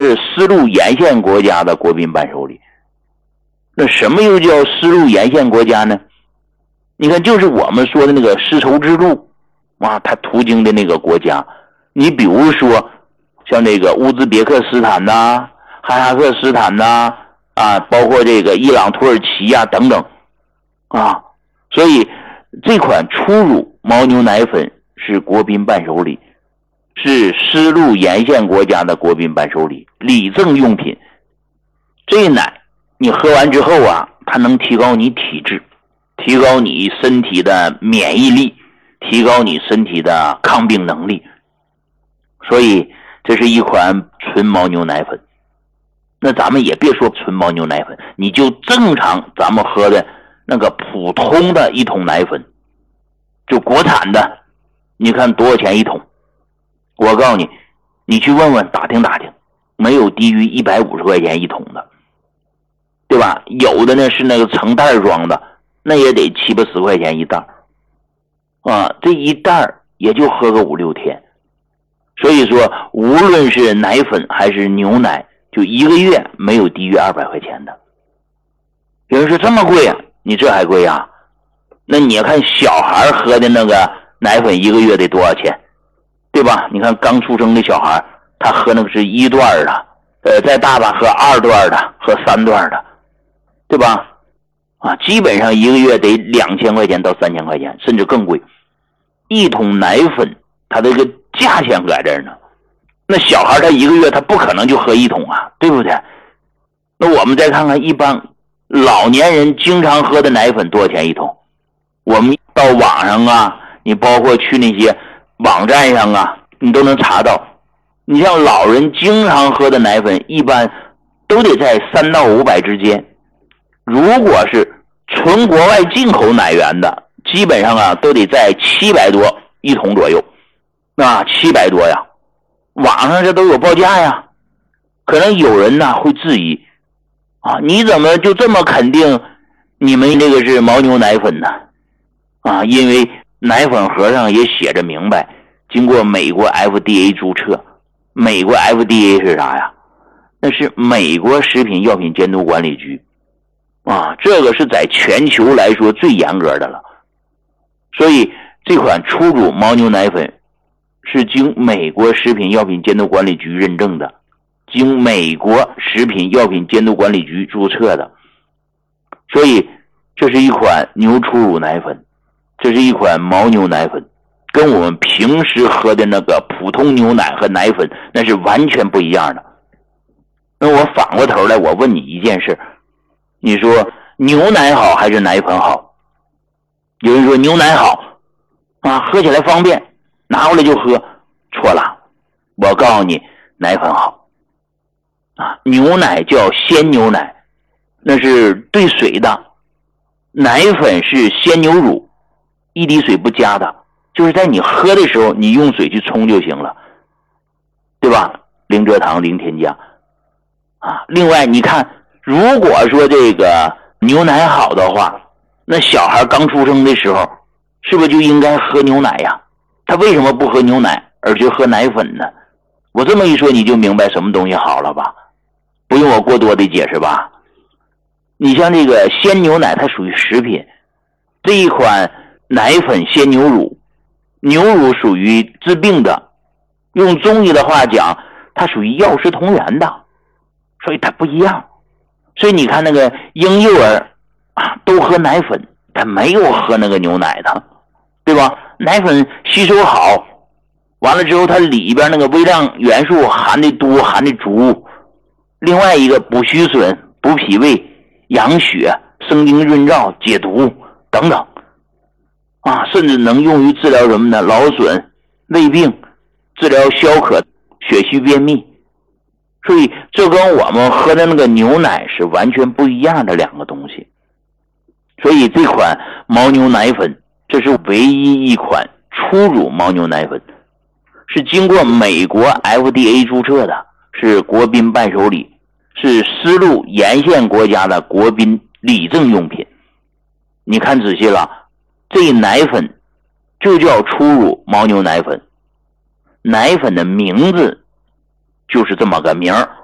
是丝路沿线国家的国宾伴手礼。那什么又叫丝路沿线国家呢？你看，就是我们说的那个丝绸之路啊，它途经的那个国家。你比如说像这个乌兹别克斯坦呐、哈萨克斯坦呐、包括这个伊朗、土耳其呀、等等啊。所以这款初乳牦牛奶粉是国宾伴手礼，是丝路沿线国家的国宾伴手礼，礼赠用品。这奶你喝完之后啊，它能提高你体质，提高你身体的免疫力，提高你身体的抗病能力。所以这是一款纯牦牛奶粉。那咱们也别说纯牦牛奶粉，你就正常咱们喝的那个普通的一桶奶粉，就国产的，你看多少钱一桶？我告诉你，你去问问打听打听，没有低于150块钱一桶的，对吧？有的呢是那个成袋装的，那也得7-80块钱一袋啊，这一袋也就喝个5-6天。所以说无论是奶粉还是牛奶，就一个月没有低于200块钱的。有人说这么贵啊，你这还贵啊？那你要看小孩喝的那个奶粉一个月得多少钱，对吧？你看刚出生的小孩，他喝那个是1段的，再大吧喝2段的，喝3段的，对吧？基本上一个月得2000块钱到3000块钱，甚至更贵。一桶奶粉它这个价钱在这儿呢，那小孩他一个月他不可能就喝一桶啊，对不对？那我们再看看一般老年人经常喝的奶粉多少钱一桶？我们到网上啊，你包括去那些网站上啊，你都能查到。你像老人经常喝的奶粉，一般都得在300到500之间。如果是纯国外进口奶源的，基本上啊都得在700多一桶左右。那700多呀，网上这都有报价呀。可能有人呢会质疑你怎么就这么肯定你们这个是牦牛奶粉呢？因为奶粉盒上也写着明白，经过美国 FDA 注册。美国 FDA 是啥呀？那是美国食品药品监督管理局这个是在全球来说最严格的了。所以这款初乳牦牛奶粉是经美国食品药品监督管理局认证的，经美国食品药品监督管理局注册的。所以这是一款牛初乳奶粉，这是一款牦牛奶粉，跟我们平时喝的那个普通牛奶和奶粉那是完全不一样的。那我反过头来我问你一件事，你说牛奶好还是奶粉好？有人说牛奶好喝起来方便，拿过来就喝。错了，我告诉你，奶粉好牛奶叫鲜牛奶，那是兑水的，奶粉是鲜牛乳，一滴水不加的，就是在你喝的时候你用水去冲就行了，对吧？零蔗糖零添加另外你看，如果说这个牛奶好的话，那小孩刚出生的时候是不是就应该喝牛奶呀？他为什么不喝牛奶而去喝奶粉呢？我这么一说你就明白什么东西好了吧？不用我过多的解释吧？你像这个鲜牛奶它属于食品，这一款奶粉鲜牛乳，牛乳属于治病的，用中医的话讲它属于药食同源的，所以它不一样。所以你看那个婴幼儿都喝奶粉，他没有喝那个牛奶的，对吧？奶粉吸收好，完了之后它里边那个微量元素含的多，含的足。另外一个补虚损、补脾胃、养血、生津润燥、解毒等等甚至能用于治疗什么呢？劳损、胃病，治疗消渴、血虚便秘。所以这跟我们喝的那个牛奶是完全不一样的两个东西。所以这款牦牛奶粉，这是唯一一款初乳牦牛奶粉，是经过美国 FDA 注册的，是国宾伴手礼，是丝路沿线国家的国宾礼赠用品。你看仔细了，这奶粉就叫初乳牦牛奶粉，奶粉的名字就是这么个名儿。